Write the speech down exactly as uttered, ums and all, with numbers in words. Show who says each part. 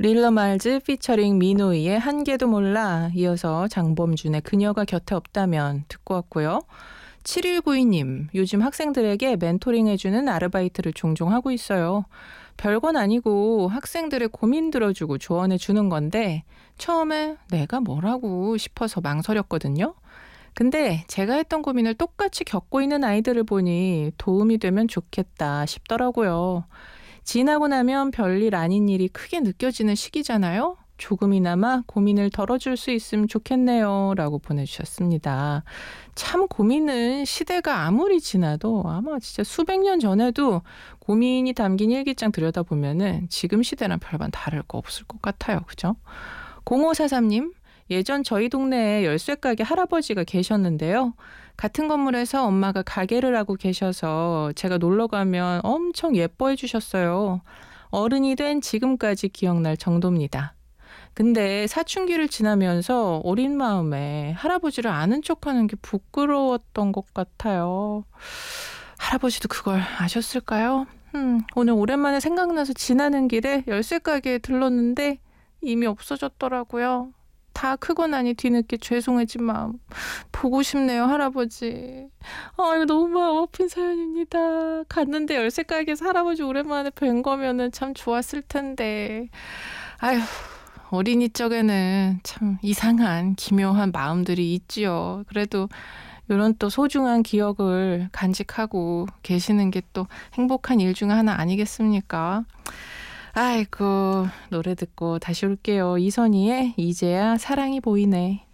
Speaker 1: 릴러 말즈 피처링 민호이의 한 개도 몰라, 이어서 장범준의 그녀가 곁에 없다면 듣고 왔고요. 칠일구이 님, 요즘 학생들에게 멘토링 해주는 아르바이트를 종종 하고 있어요. 별건 아니고 학생들의 고민 들어주고 조언해 주는 건데 처음에 내가 뭐라고 싶어서 망설였거든요. 근데 제가 했던 고민을 똑같이 겪고 있는 아이들을 보니 도움이 되면 좋겠다 싶더라고요. 지나고 나면 별일 아닌 일이 크게 느껴지는 시기잖아요. 조금이나마 고민을 덜어줄 수 있으면 좋겠네요. 라고 보내주셨습니다. 참 고민은 시대가 아무리 지나도 아마 진짜 수백 년 전에도 고민이 담긴 일기장 들여다보면은 지금 시대랑 별반 다를 거 없을 것 같아요. 그죠? 공오사삼 님, 예전 저희 동네에 열쇠 가게 할아버지가 계셨는데요. 같은 건물에서 엄마가 가게를 하고 계셔서 제가 놀러 가면 엄청 예뻐해 주셨어요. 어른이 된 지금까지 기억날 정도입니다. 근데 사춘기를 지나면서 어린 마음에 할아버지를 아는 척하는 게 부끄러웠던 것 같아요. 할아버지도 그걸 아셨을까요? 음, 오늘 오랜만에 생각나서 지나는 길에 열쇠 가게에 들렀는데 이미 없어졌더라고요. 다 크고 나니 뒤늦게 죄송해진 마음 보고 싶네요, 할아버지. 아, 이거 너무 마음 아픈 사연입니다. 갔는데 열쇠 가게에서 할아버지 오랜만에 뵌 거면은 참 좋았을 텐데. 아휴, 어린이 적에는 참 이상한 기묘한 마음들이 있지요. 그래도 이런 또 소중한 기억을 간직하고 계시는 게 또 행복한 일 중 하나 아니겠습니까? 아이고, 노래 듣고 다시 올게요. 이선희의 이제야 사랑이 보이네.